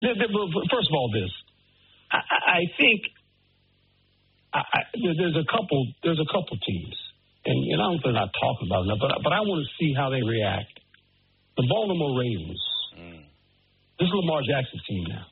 First of all, I think there's a couple teams, and I don't think I'm talking about enough, but I want to see how they react. The Baltimore Ravens. This is Lamar Jackson's team now.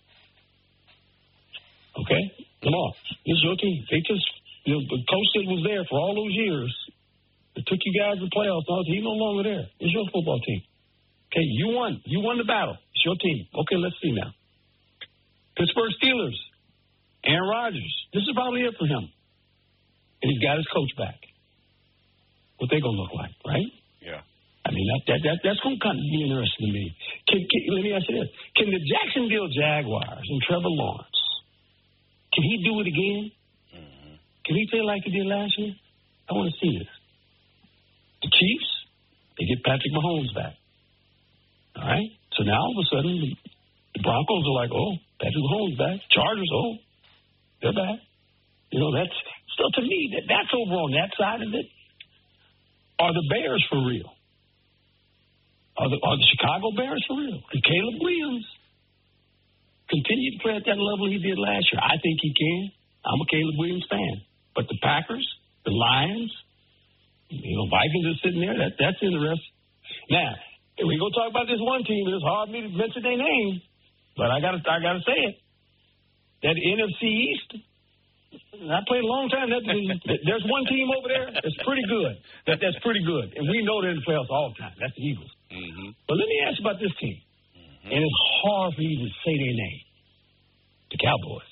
Okay, Lamar, this is your team. They just, the coach that was there for all those years, that took you guys to the playoffs. He's no longer there. It's your football team. Okay, you won. You won the battle. It's your team. Okay, let's see now. Pittsburgh Steelers. Aaron Rodgers. This is probably it for him. And he's got his coach back. What they going to look like, right? Yeah. I mean, that's going to kind of be interesting to me. Let me ask you this. Can the Jacksonville Jaguars and Trevor Lawrence, can he do it again? Mm-hmm. Can he play like he did last year? I want to see this. The Chiefs, they get Patrick Mahomes back. All right? So now all of a sudden, the Broncos are like, oh, Patrick Mahomes back. Chargers, oh, they're back. That's still, to me, that's over on that side of it. Are the Bears for real? Are the Chicago Bears for real? Can Caleb Williams continue to play at that level he did last year? I think he can. I'm a Caleb Williams fan. But the Packers, the Lions, Vikings are sitting there. That's interesting. Now, we go talk about this one team. It's hard for me to mention their name, but I gotta say it. That NFC East. I played a long time. There's one team over there that's pretty good. That's pretty good, and we know they're in the playoffs all the time. That's the Eagles. Mm-hmm. But let me ask you about this team, and it's hard for you to say their name. The Cowboys.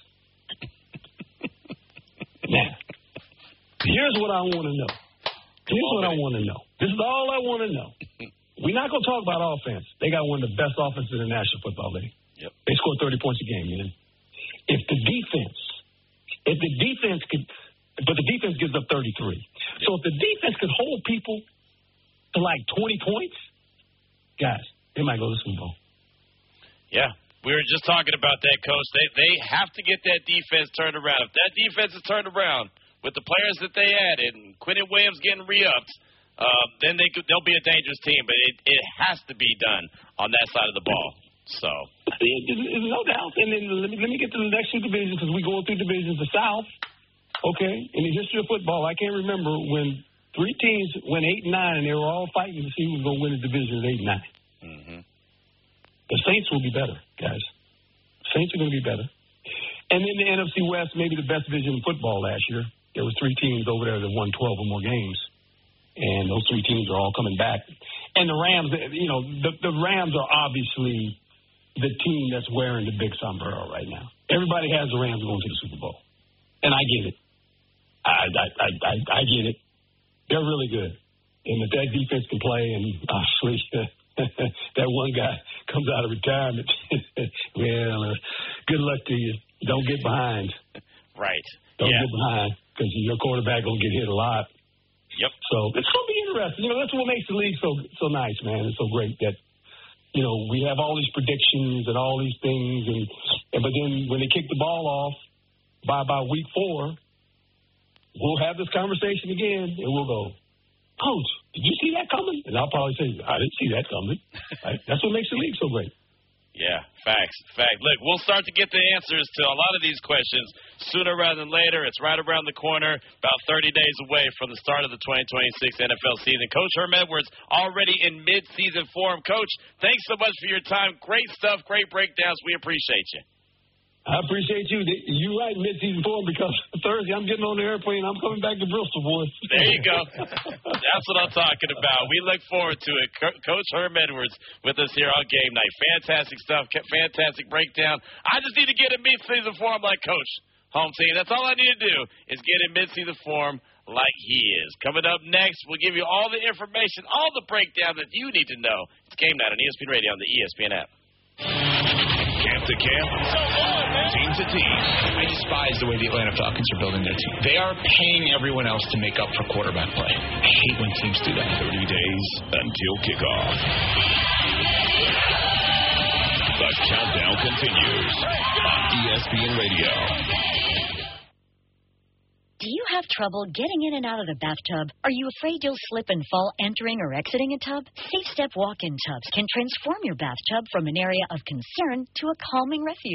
Now, here's what I want to know. This is all I want to know. We're not going to talk about offense. They got one of the best offenses in the National Football League. Yep. They scored 30 points a game, man. But the defense gives up 33. So if the defense could hold people to like 20 points, guys, they might go to the Super Bowl. Yeah. We were just talking about that, Coach. They have to get that defense turned around. If that defense is turned around with the players that they added and Quinnen Williams getting re-upped, then they'll be a dangerous team. But it has to be done on that side of the ball. So there's no doubt. And then let me get to the next two divisions because we're going through divisions. The South, okay, in the history of football, I can't remember when three teams went 8-9 and they were all fighting to see who was going to win the division at 8-9. Mm-hmm. The Saints will be better, guys. Saints are going to be better. And then the NFC West, maybe the best division in football last year. There was three teams over there that won 12 or more games. And those three teams are all coming back. And the Rams, the Rams are obviously the team that's wearing the big sombrero right now. Everybody has the Rams going to the Super Bowl. And I get it. I get it. They're really good. And if that defense can play and obviously that one guy comes out of retirement, well, good luck to you. Don't get behind. Right. Don't get behind because your quarterback going to get hit a lot. Yep. So it's going to be interesting. That's what makes the league so nice, man. It's so great that, we have all these predictions and all these things. But then when they kick the ball off by about week 4, we'll have this conversation again and we'll go, Coach, did you see that coming? And I'll probably say, I didn't see that coming. Right? That's what makes the league so great. Yeah, facts. Look, we'll start to get the answers to a lot of these questions sooner rather than later. It's right around the corner, about 30 days away from the start of the 2026 NFL season. Coach Herm Edwards already in mid-season form. Coach, thanks so much for your time. Great stuff, great breakdowns. We appreciate you. I appreciate you. You're right, mid-season form, because Thursday I'm getting on the airplane. I'm coming back to Bristol, boys. There you go. That's what I'm talking about. We look forward to it. Coach Herm Edwards with us here on Game Night. Fantastic stuff. Fantastic breakdown. I just need to get in mid-season form like Coach. Home team. That's all I need to do is get in mid-season form like he is. Coming up next, we'll give you all the information, all the breakdown that you need to know. It's Game Night on ESPN Radio on the ESPN app. Camp to camp, team to team. I despise the way the Atlanta Falcons are building their team. They are paying everyone else to make up for quarterback play. I hate when teams do that. 30 days until kickoff. The countdown continues on ESPN Radio. Do you have trouble getting in and out of the bathtub? Are you afraid you'll slip and fall entering or exiting a tub? Safe Step walk-in tubs can transform your bathtub from an area of concern to a calming refuge.